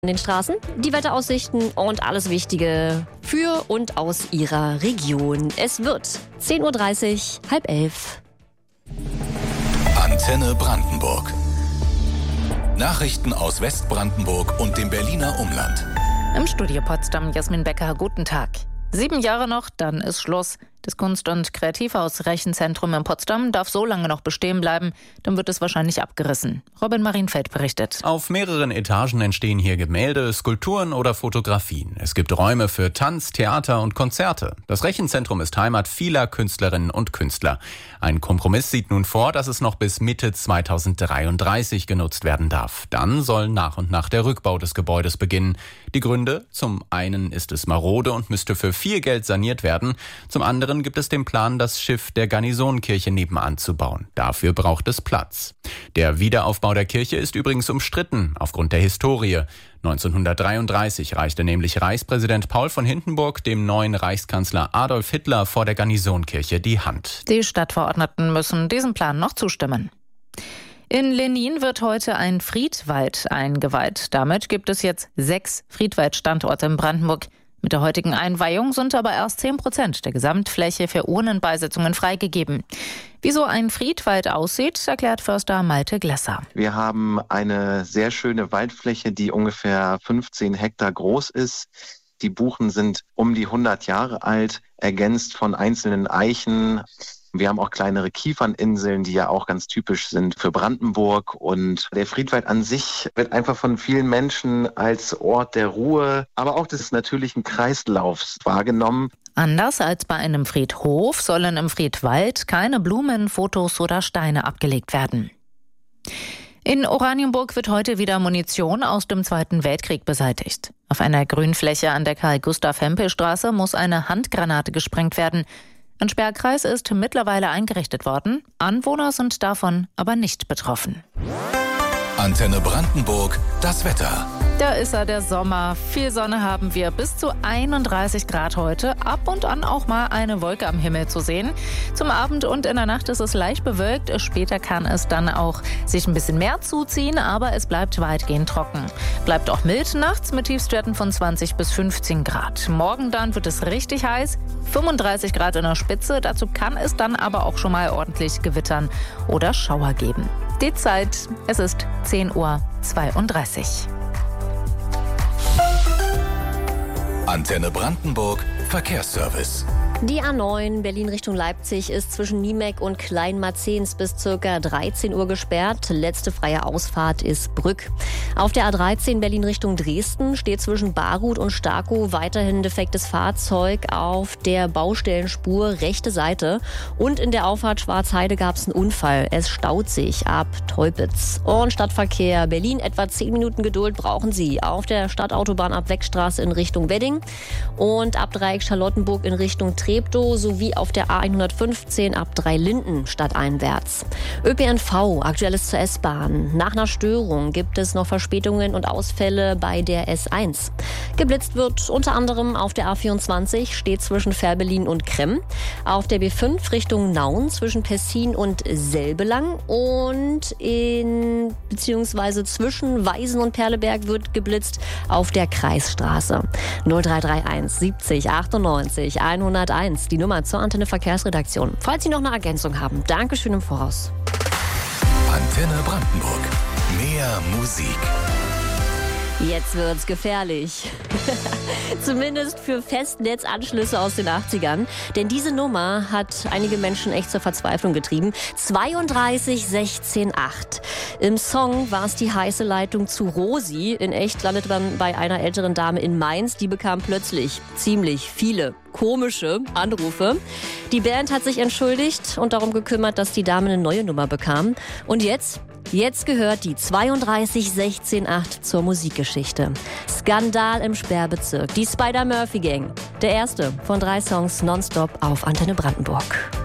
Den Straßen, die Wetteraussichten und alles Wichtige für und aus Ihrer Region. Es wird 10:30 Uhr, 10:30. Antenne Brandenburg. Nachrichten aus Westbrandenburg und dem Berliner Umland. Im Studio Potsdam Jasmin Becker, guten Tag. 7 Jahre noch, dann ist Schluss. Das Kunst- und Kreativhaus Rechenzentrum in Potsdam darf so lange noch bestehen bleiben, dann wird es wahrscheinlich abgerissen. Robin Marienfeld berichtet. Auf mehreren Etagen entstehen hier Gemälde, Skulpturen oder Fotografien. Es gibt Räume für Tanz, Theater und Konzerte. Das Rechenzentrum ist Heimat vieler Künstlerinnen und Künstler. Ein Kompromiss sieht nun vor, dass es noch bis Mitte 2033 genutzt werden darf. Dann soll nach und nach der Rückbau des Gebäudes beginnen. Die Gründe? Zum einen ist es marode und müsste für viel Geld saniert werden. Zum anderen gibt es den Plan, das Schiff der Garnisonkirche nebenan zu bauen. Dafür braucht es Platz. Der Wiederaufbau der Kirche ist übrigens umstritten, aufgrund der Historie. 1933 reichte nämlich Reichspräsident Paul von Hindenburg dem neuen Reichskanzler Adolf Hitler vor der Garnisonkirche die Hand. Die Stadtverordneten müssen diesem Plan noch zustimmen. In Lenin wird heute ein Friedwald eingeweiht. Damit gibt es jetzt 6 Friedwaldstandorte in Brandenburg. Mit der heutigen Einweihung sind aber erst 10% der Gesamtfläche für Urnenbeisitzungen freigegeben. Wie so ein Friedwald aussieht, erklärt Förster Malte Glesser. Wir haben eine sehr schöne Waldfläche, die ungefähr 15 Hektar groß ist. Die Buchen sind um die 100 Jahre alt, ergänzt von einzelnen Eichen. Wir haben auch kleinere Kieferninseln, die ja auch ganz typisch sind für Brandenburg. Und der Friedwald an sich wird einfach von vielen Menschen als Ort der Ruhe, aber auch des natürlichen Kreislaufs wahrgenommen. Anders als bei einem Friedhof sollen im Friedwald keine Blumen, Fotos oder Steine abgelegt werden. In Oranienburg wird heute wieder Munition aus dem Zweiten Weltkrieg beseitigt. Auf einer Grünfläche an der Karl-Gustav-Hempel-Straße muss eine Handgranate gesprengt werden. Ein Sperrkreis ist mittlerweile eingerichtet worden. Anwohner sind davon aber nicht betroffen. Antenne Brandenburg, das Wetter. Da ist er, der Sommer. Viel Sonne haben wir, bis zu 31 Grad heute. Ab und an auch mal eine Wolke am Himmel zu sehen. Zum Abend und in der Nacht ist es leicht bewölkt. Später kann es dann auch sich ein bisschen mehr zuziehen, aber es bleibt weitgehend trocken. Bleibt auch mild nachts mit Tiefstwerten von 20 bis 15 Grad. Morgen dann wird es richtig heiß, 35 Grad in der Spitze. Dazu kann es dann aber auch schon mal ordentlich gewittern oder Schauer geben. Die Zeit, es ist 10:32 Uhr. Antenne Brandenburg, Verkehrsservice. Die A9 Berlin Richtung Leipzig ist zwischen Niemek und Kleinmarzens bis ca. 13 Uhr gesperrt. Letzte freie Ausfahrt ist Brück. Auf der A13 Berlin Richtung Dresden steht zwischen Barut und Starkow weiterhin defektes Fahrzeug auf der Baustellenspur rechte Seite. Und in der Auffahrt Schwarzheide gab es einen Unfall. Es staut sich ab Teupitz. Und Stadtverkehr Berlin, etwa 10 Minuten Geduld brauchen Sie auf der Stadtautobahn ab Weckstraße in Richtung Wedding und ab Dreieck Charlottenburg in Richtung Treptow sowie auf der A115 ab Dreilinden stadteinwärts. ÖPNV, Aktuelles zur S-Bahn. Nach einer Störung gibt es noch Verspätungen und Ausfälle bei der S1. Geblitzt wird unter anderem auf der A24, steht zwischen Fährberlin und Kremm. Auf der B5 Richtung Nauen zwischen Pessin und Selbelang und beziehungsweise zwischen Weisen und Perleberg wird geblitzt auf der Kreisstraße. 0331 70 98 101, die Nummer zur Antenne Verkehrsredaktion. Falls Sie noch eine Ergänzung haben, Dankeschön im Voraus. Antenne Brandenburg. Mehr Musik. Jetzt wird's gefährlich. Zumindest für Festnetzanschlüsse aus den 80ern. Denn diese Nummer hat einige Menschen echt zur Verzweiflung getrieben. 32 16 8. Im Song war es die heiße Leitung zu Rosi. In echt landete man bei einer älteren Dame in Mainz. Die bekam plötzlich ziemlich viele komische Anrufe. Die Band hat sich entschuldigt und darum gekümmert, dass die Dame eine neue Nummer bekam. Und jetzt gehört die 32 16 8 zur Musikgeschichte. Skandal im Sperrbezirk. Die Spider-Murphy Gang. Der erste von 3 Songs nonstop auf Antenne Brandenburg.